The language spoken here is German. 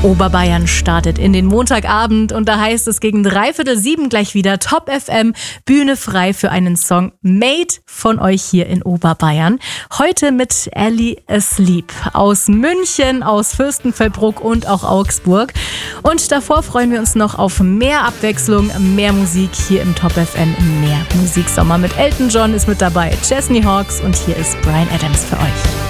Oberbayern startet in den Montagabend und da heißt es gegen 6:45 gleich wieder Top FM, Bühne frei für einen Song made von euch hier in Oberbayern. Heute mit Ellie Asleep aus München, aus Fürstenfeldbruck und auch Augsburg. Und davor freuen wir uns noch auf mehr Abwechslung, mehr Musik hier im Top FM, mehr Musiksommer mit Elton John ist mit dabei, Chesney Hawkes und hier ist Bryan Adams für euch.